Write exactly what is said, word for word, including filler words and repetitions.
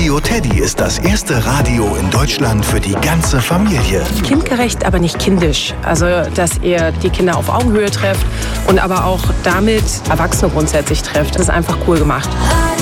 Radio Teddy ist das erste Radio in Deutschland für die ganze Familie. Kindgerecht, aber nicht kindisch. Also, dass ihr die Kinder auf Augenhöhe trefft und aber auch damit Erwachsene grundsätzlich trefft. Das ist einfach cool gemacht.